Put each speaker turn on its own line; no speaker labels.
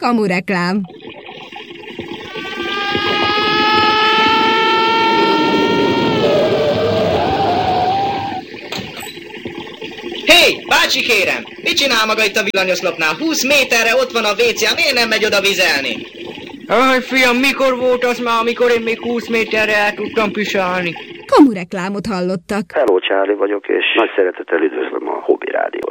Kamureklám.
Hé, bácsi kérem! Mit csinál maga itt a villanyoszlopnál? 20 méterre ott van a WC, miért nem megy oda vizelni?
Aj, fiam, mikor volt az már, amikor én még 20 méterre el tudtam pisálni?
Kamureklámot hallottak.
Hello, Charlie vagyok, és nagy szeretettel üdvözlöm a Hobby Rádiót.